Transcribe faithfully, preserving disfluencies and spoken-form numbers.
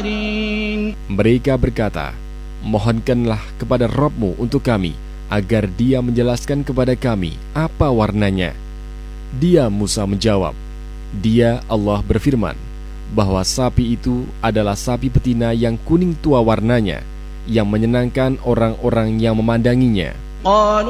الآخرين. Mereka berkata, mohonkanlah kepada Rabb-Mu untuk kami, agar dia menjelaskan kepada kami apa warnanya. Dia Musa menjawab, dia Allah berfirman, bahwa sapi itu adalah sapi betina yang kuning tua warnanya, yang menyenangkan orang-orang yang memandanginya.